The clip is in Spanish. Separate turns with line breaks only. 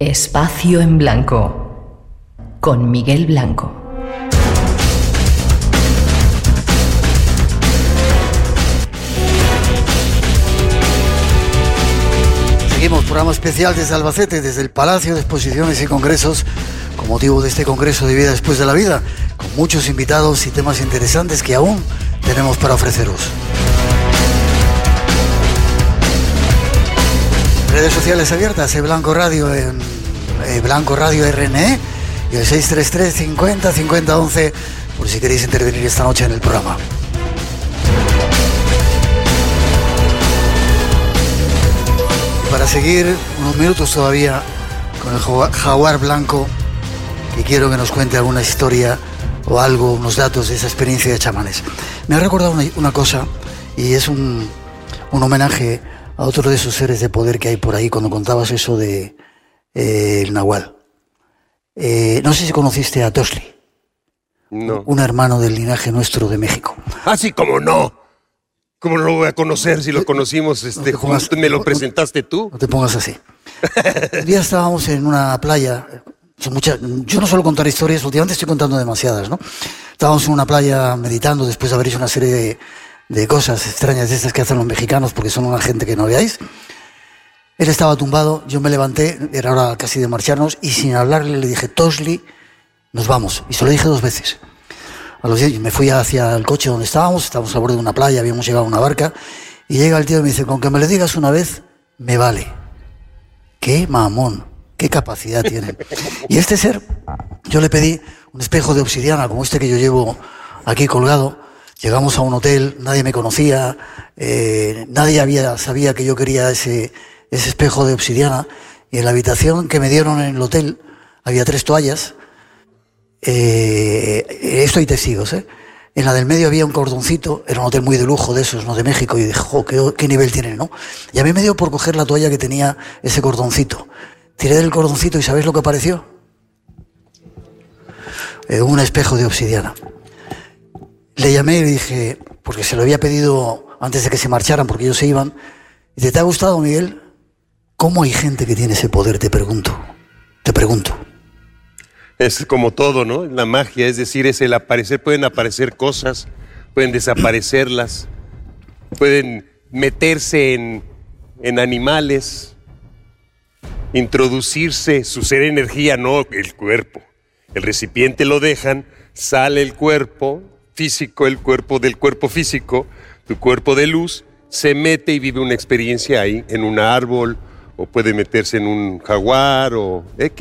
Espacio en Blanco, con Miguel Blanco.
Seguimos, programa especial desde Albacete, desde el Palacio de Exposiciones y Congresos, con motivo de este Congreso de Vida Después de la Vida, con muchos invitados y temas interesantes que aún tenemos para ofreceros. Redes sociales abiertas, Blanco Radio en Blanco Radio RNE y el 633 50 50 11 por si queréis intervenir esta noche en el programa. Y para seguir unos minutos todavía con el jaguar blanco, que quiero que nos cuente alguna historia o algo, unos datos de esa experiencia de chamanes. Me ha recordado una cosa, y es un homenaje a otro de esos seres de poder que hay por ahí, cuando contabas eso de el Nahual. No sé si conociste a Toshli.
No.
Un hermano del linaje nuestro de México.
Ah, sí, cómo no. ¿Cómo no lo voy a conocer si lo conocimos? Justo me lo presentaste tú.
No te pongas así. Un día estábamos en una playa. Yo no suelo contar historias, últimamente estoy contando demasiadas, ¿no? Estábamos en una playa meditando después de haber hecho una serie de cosas extrañas de estas que hacen los mexicanos, porque son una gente que no veáis. Él estaba tumbado, yo me levanté, era hora casi de marcharnos, y sin hablarle le dije: Toshli, nos vamos. Y se lo dije 2 veces. A los 10 me fui hacia el coche donde estábamos a borde de una playa, habíamos llegado a una barca, y llega el tío y me dice: con que me lo digas una vez, me vale. ¡Qué mamón! ¡Qué capacidad tienen! Y este ser, yo le pedí un espejo de obsidiana, como este que yo llevo aquí colgado. Llegamos a un hotel, nadie me conocía, nadie sabía que yo quería ese espejo de obsidiana, y en la habitación que me dieron en el hotel había 3 toallas. Esto hay testigos, ¿eh? En la del medio había un cordoncito, era un hotel muy de lujo de esos, ¿no? De México, y dije: jo, qué nivel tienen, ¿no? Y a mí me dio por coger la toalla que tenía ese cordoncito. Tiré del cordoncito y ¿sabéis lo que apareció? Un espejo de obsidiana. Le llamé y le dije, porque se lo había pedido antes de que se marcharan, porque ellos se iban. Y ¿te ha gustado, Miguel? ¿Cómo hay gente que tiene ese poder? Te pregunto.
Es como todo, ¿no? La magia, es decir, es el aparecer. Pueden aparecer cosas, pueden desaparecerlas, pueden meterse en animales, introducirse, su ser energía, no el cuerpo. El recipiente lo dejan, sale el cuerpo físico, el cuerpo del cuerpo físico, tu cuerpo de luz, se mete y vive una experiencia ahí, en un árbol, o puede meterse en un jaguar, o X.